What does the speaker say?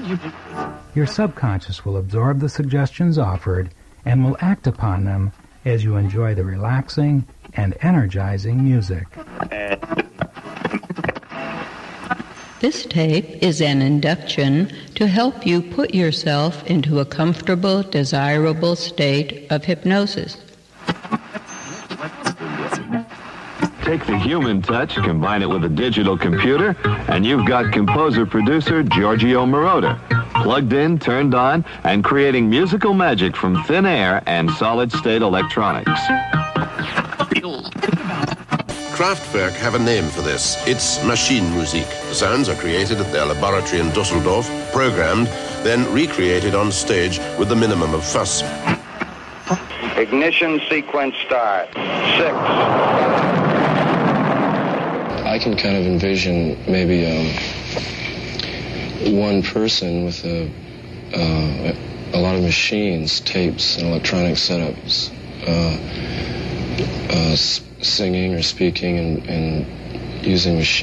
Your subconscious will absorb the suggestions offered and will act upon them as you enjoy the relaxing and energizing music. This tape is an induction to help you put yourself into a comfortable, desirable state of hypnosis. Take the human touch, combine it with a digital computer, and you've got composer-producer Giorgio Moroder, plugged in, turned on, and creating musical magic from thin air and solid-state electronics. Kraftwerk have a name for this. It's Maschinenmusik. The sounds are created at their laboratory in Dusseldorf, programmed, then recreated on stage with the minimum of fuss. Ignition sequence start. 6. I can kind of envision maybe one person with a lot of machines, tapes, and electronic setups, singing or speaking and using machines.